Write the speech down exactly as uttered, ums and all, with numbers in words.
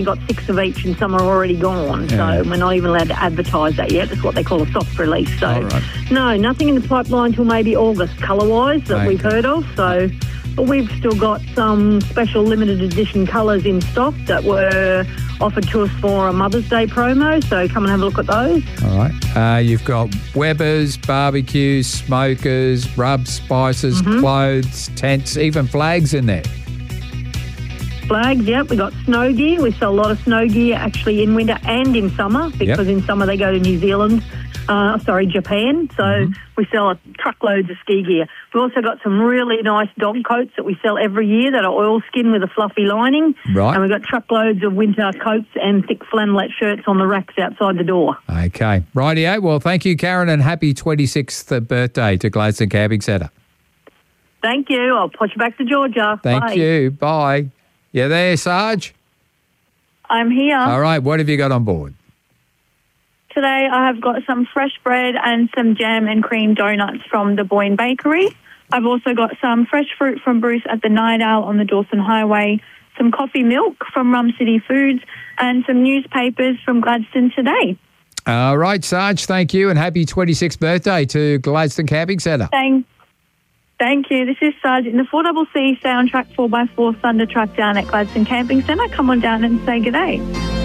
got six of each and some are already gone. Yeah. So we're not even allowed to advertise that yet. It's what they call a soft release. So All right. no, nothing in the pipeline till maybe August colour-wise that Okay. we've heard of. So, but we've still got some special limited edition colours in stock that were offered to us for a Mother's Day promo. So come and have a look at those. All right. Uh, you've got Weber's, barbecues, smokers, rubs, spices, Mm-hmm. clothes, tents, even flags in there. Flags, yep. We got snow gear. We sell a lot of snow gear actually in winter and in summer because in summer they go to New Zealand, uh, sorry, Japan. So Mm-hmm. we sell truckloads of ski gear. We've also got some really nice dog coats that we sell every year that are oilskin with a fluffy lining. Right. And we've got truckloads of winter coats and thick flannelette shirts on the racks outside the door. Okay. Rightio. Well, thank you, Karen, and happy twenty-sixth birthday to Gladstone Camping Centre. Thank you. I'll push you back to Georgia. Thank Bye. you. Bye. You there, Sarge? I'm here. All right. What have you got on board? Today I have got some fresh bread and some jam and cream donuts from the Boyne Bakery. I've also got some fresh fruit from Bruce at the Night Owl on the Dawson Highway, some coffee milk from Rum City Foods, and some newspapers from Gladstone Today. All right, Sarge. Thank you, and happy twenty-sixth birthday to Gladstone Camping Centre. Thank, thank you. This is Sarge in the four C C soundtrack four by four Thunder Truck down at Gladstone Camping Centre. Come on down and say good day.